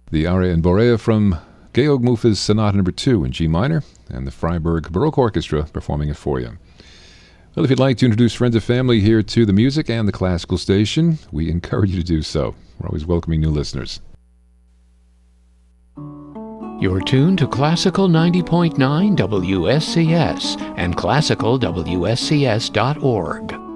The aria and Borea from Georg Mufa's Sonata No. 2 in G minor, and the Freiburg Baroque Orchestra performing it for you. Well, if you'd like to introduce friends and family here to the music and the classical station, we encourage you to do so. We're always welcoming new listeners. You're tuned to Classical 90.9 WSCS and classicalwscs.org.